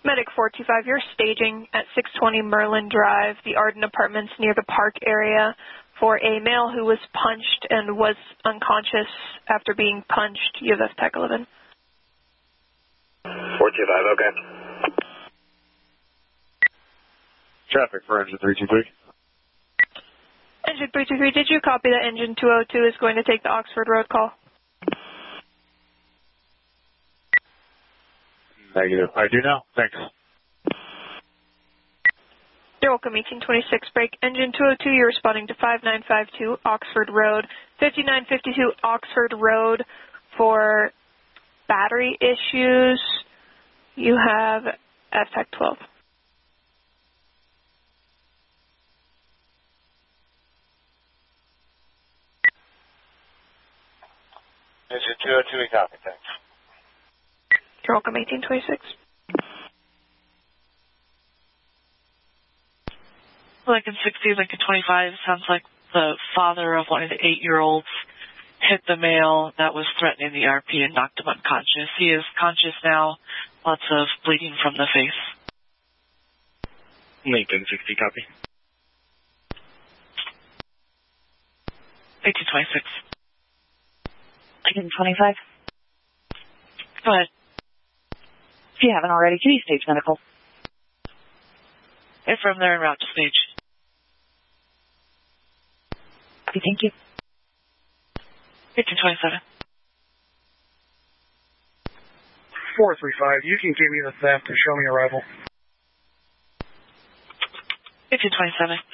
Medic 425, you're staging at 620 Merlin Drive, the Arden Apartments near the park area, for a male who was punched and was unconscious after being punched. You have FTEC 11. 425, okay. Traffic for engine 323. Engine 323, did you copy that engine 202 is going to take the Oxford Road call? Negative. I do now. Thanks. You're welcome, 1826 break. Engine 202, you're responding to 5952 Oxford Road. 5952 Oxford Road for battery issues. You have FTEC 12. Engine 202, we copy. Thanks. You're welcome, 1826. Lincoln 60, Lincoln 25, sounds like the father of one of the 8-year-olds hit the male that was threatening the RP and knocked him unconscious. He is conscious now, lots of bleeding from the face. Lincoln 60, copy. 1826. Lincoln 25. Go ahead. If you haven't already, can you stage medical? If from there en route to stage. Thank you. 1827. 435, you can give me the theft and show me arrival. 1827.